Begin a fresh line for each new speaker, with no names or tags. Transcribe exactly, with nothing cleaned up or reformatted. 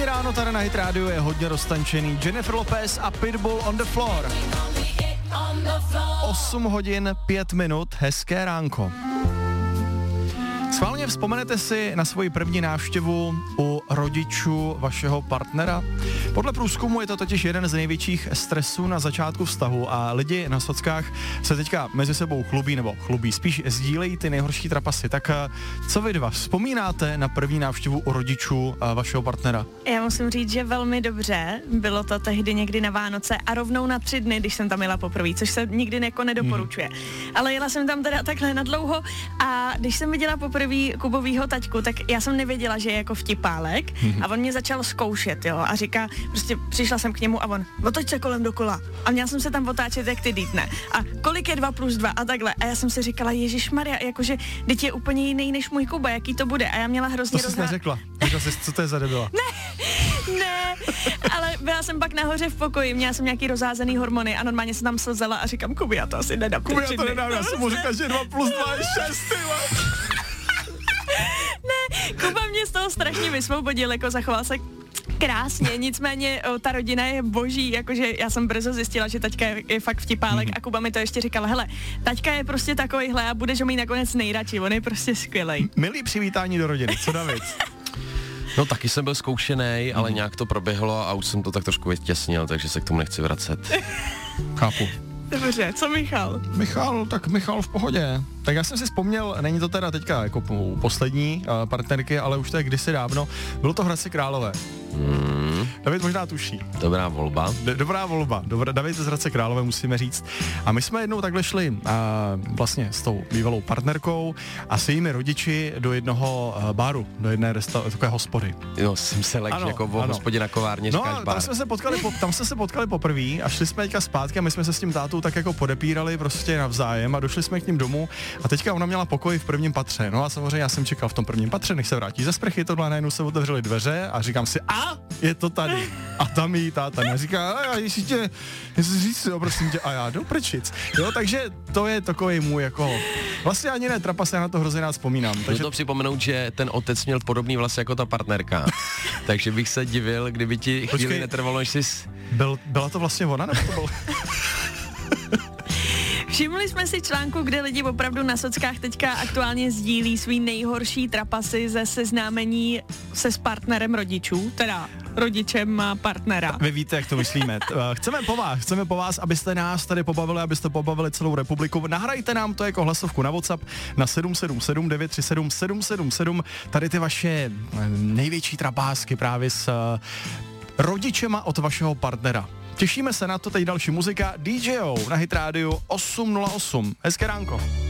První ráno tady na Hit Radio je hodně roztančený. Jennifer Lopez a Pitbull on the floor. osm hodin pět minut, hezké ránko. Schválně vzpomenete si na svoji první návštěvu u rodičů vašeho partnera? Podle průzkumu je to totiž jeden z největších stresů na začátku vztahu a lidi na sockách se teďka mezi sebou chlubí, nebo chlubí, spíš sdílejí ty nejhorší trapasy. Tak co vy dva, vzpomínáte na první návštěvu u rodičů vašeho partnera?
Já musím říct, že velmi dobře. Bylo to tehdy někdy na Vánoce a rovnou na tři dny, když jsem tam jela poprvé, což se nikdy jako nedoporučuje. Hmm. Ale jela jsem tam teda takhle na dlouho a když jsem viděla poprvé Kubovýho taťku, tak já jsem nevěděla, že je jako vtipálek a on mě začal zkoušet, jo, a říká, prostě přišla jsem k němu a on, otoč se kolem dokola. A měla jsem se tam otáčet, jak ty dítne. A kolik je dva plus dva a takhle. A já jsem si říkala, ježišmarja, jakože teď je úplně jiný než můj Kuba, jaký to bude. A já měla hrozně
To jsi neřekla. Říkala jsi, co to je za debila?
Ne, ne, ale byla jsem pak nahoře v pokoji, měla jsem nějaký rozházený hormony a normálně se tam slzela a říkám, Kubi, já to asi nedám.
Kubi, já to nedám, já jsem mu říkal, že dva plus dva je šest,
Ne, Kuba mě z toho strašně vysvobodil, jako zachoval se krásně, nicméně o, ta rodina je boží, jakože já jsem brzo zjistila, že taťka je, je fakt vtipálek mm. a Kuba mi to ještě říkal, hele, taťka je prostě takovýhle a budeš ho mít nakonec nejradši, on je prostě skvělej.
Milý přivítání do rodiny, co David?
No taky jsem byl zkoušený, ale mm. nějak to proběhlo a už jsem to tak trošku vytěsnil, takže se k tomu nechci vracet.
Chápu.
Dobře, co Michal?
Michal, tak Michal v pohodě. Tak já jsem si vzpomněl, není to teda teďka jako poslední uh, partnerky, ale už to je kdysi dávno, bylo to v Hradci Králové.
Hmm.
David možná tuší.
Dobrá volba.
D- dobrá volba. Dobrá, David z Hradce Králové, musíme říct. A my jsme jednou takhle šli uh, vlastně s tou bývalou partnerkou a s jejími rodiči do jednoho uh, baru, do jedné resta- takové hospody.
Jo, jsem se lek, že jako v hospodě na kovárně
no,
říkáš bar.
Tam jsme se potkali, po, tam jsme se potkali poprvé a šli jsme teďka zpátky a my jsme se s tím tátou tak jako podepírali prostě navzájem a došli jsme k ním domů a teďka ona měla pokoj v prvním patře. No a samozřejmě já jsem čekal v tom prvním patře, než se vrátí ze sprchy, tohle najednou se otevřely dveře a říkám si, a je to tady. A tam jí táta neříká, a ještě, jestli říct, jo, prosím tě, a já do prčic. Jo, takže to je takový můj jako, vlastně ani ne trapas, já na to hrozně rád vzpomínám. Takže...
to připomenout, že ten otec měl podobný vlasy jako ta partnerka, takže bych se divil, kdyby ti chvíli Počkej, netrvalo, než jsi...
Byl, byla to vlastně ona, nebo to byl...
Všimli jsme si článku, kde lidi opravdu na sockách teďka aktuálně sdílí svý nejhorší trapasy ze seznámení se s partnerem rodičů, teda rodičem partnera.
Vy víte, jak to myslíme. Chceme po vás, chceme po vás, abyste nás tady pobavili, abyste pobavili celou republiku. Nahrajte nám to jako hlasovku na WhatsApp na sedm sedm sedm devět tři sedm sedm sedm sedm. Tady ty vaše největší trapásky právě s rodičema od vašeho partnera. Těšíme se na to, teď další muzika D J O na Hit Radio osm nula osm. Hezké ránko.